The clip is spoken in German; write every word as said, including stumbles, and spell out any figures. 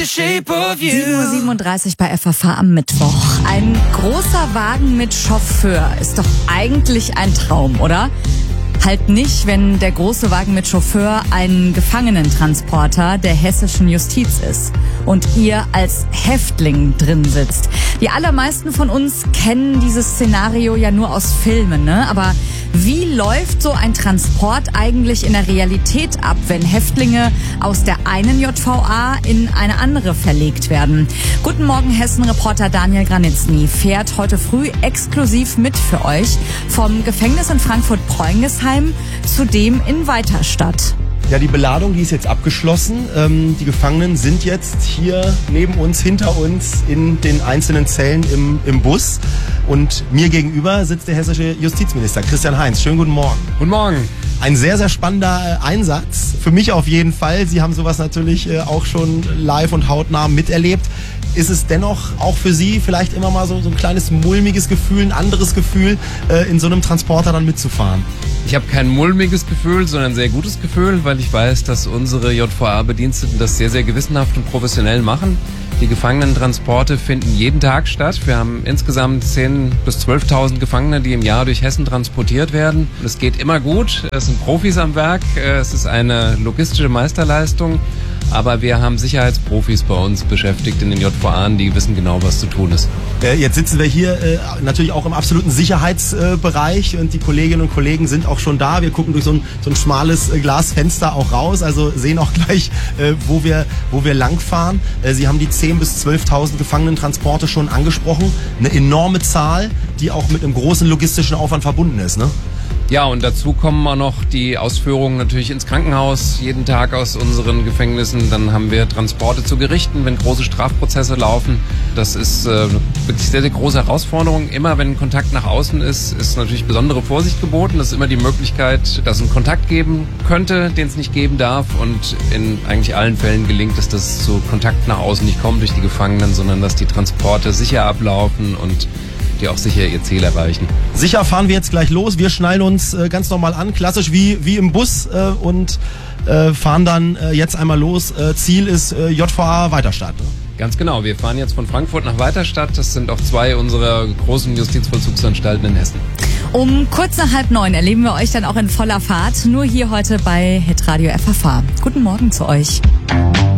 the shape of you. sieben Uhr siebenunddreißig bei F A V am Mittwoch. Ein großer Wagen mit Chauffeur ist doch eigentlich ein Traum, oder? Halt nicht, wenn der große Wagen mit Chauffeur ein Gefangenentransporter der hessischen Justiz ist und ihr als Häftling drin sitzt. Die allermeisten von uns kennen dieses Szenario ja nur aus Filmen, ne? Aber wie läuft so ein Transport eigentlich in der Realität ab, wenn Häftlinge aus der einen J V A in eine andere verlegt werden? Guten Morgen, Hessen-Reporter Daniel Granitzny fährt heute früh exklusiv mit für euch vom Gefängnis in Frankfurt-Preungesheim zu dem in Weiterstadt. Ja, die Beladung, die ist jetzt abgeschlossen. Ähm, die Gefangenen sind jetzt hier neben uns, hinter uns in den einzelnen Zellen im, im Bus. Und mir gegenüber sitzt der hessische Justizminister Christian Heinz. Schönen guten Morgen. Guten Morgen. Ein sehr, sehr spannender äh, Einsatz. Für mich auf jeden Fall. Sie haben sowas natürlich äh, auch schon live und hautnah miterlebt. Ist es dennoch auch für Sie vielleicht immer mal so, so ein kleines mulmiges Gefühl, ein anderes Gefühl, äh, in so einem Transporter dann mitzufahren? Ich habe kein mulmiges Gefühl, sondern ein sehr gutes Gefühl, weil ich weiß, dass unsere J V A-Bediensteten das sehr, sehr gewissenhaft und professionell machen. Die Gefangenentransporte finden jeden Tag statt. Wir haben insgesamt zehntausend bis zwölftausend Gefangene, die im Jahr durch Hessen transportiert werden. Es geht immer gut. Es sind Profis am Werk. Es ist eine logistische Meisterleistung. Aber wir haben Sicherheitsprofis bei uns beschäftigt in den J V A, die wissen genau, was zu tun ist. Äh, jetzt sitzen wir hier äh, natürlich auch im absoluten Sicherheitsbereich äh, und die Kolleginnen und Kollegen sind auch schon da. Wir gucken durch so ein, so ein schmales äh, Glasfenster auch raus, also sehen auch gleich, äh, wo wir, wo wir langfahren. Äh, Sie haben die zehntausend bis zwölftausend Gefangenentransporte schon angesprochen. Eine enorme Zahl, die auch mit einem großen logistischen Aufwand verbunden ist, ne? Ja, und dazu kommen auch noch die Ausführungen natürlich ins Krankenhaus, jeden Tag aus unseren Gefängnissen. Dann haben wir Transporte zu Gerichten, wenn große Strafprozesse laufen. Das ist äh, wirklich sehr, sehr große Herausforderung. Immer wenn Kontakt nach außen ist, ist natürlich besondere Vorsicht geboten. Das ist immer die Möglichkeit, dass es einen Kontakt geben könnte, den es nicht geben darf. Und in eigentlich allen Fällen gelingt es, dass es zu Kontakt nach außen nicht kommt durch die Gefangenen, sondern dass die Transporte sicher ablaufen und die auch sicher ihr Ziel erreichen. Sicher fahren wir jetzt gleich los. Wir schnallen uns äh, ganz normal an, klassisch wie, wie im Bus äh, und äh, fahren dann äh, jetzt einmal los. Äh, Ziel ist äh, J V A Weiterstadt. Ne? Ganz genau. Wir fahren jetzt von Frankfurt nach Weiterstadt. Das sind auch zwei unserer großen Justizvollzugsanstalten in Hessen. Um kurz nach halb neun erleben wir euch dann auch in voller Fahrt. Nur hier heute bei Hitradio F A V. Guten Morgen zu euch.